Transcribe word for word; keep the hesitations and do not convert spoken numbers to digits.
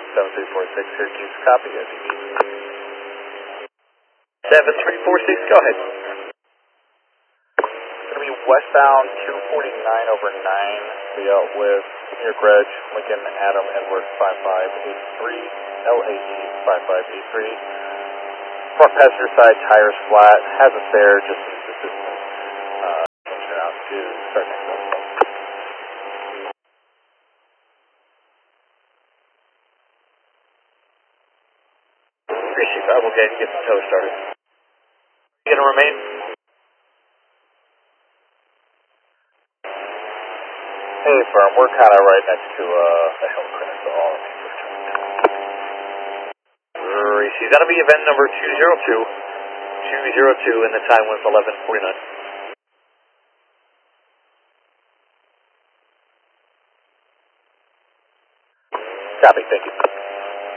seven three four six, Syracuse, copy, S E D. seven three four six, go ahead. Going to be westbound two forty-nine over nine, be out with New York Reg, Lincoln, Adam, Edward, five five eight three, L A E five five eight three. Front passenger side, tires flat, has a spare, just needs assistance. Uh, turn out to start next up. Appreciate that. We'll get, get the tow started. You going to remain? Hey, firm, we're kind of right next to uh, a hill crash, so all remain for turn. She's going to be event number two zero two, two zero two, and the time was eleven forty-nine. Copy, thank you.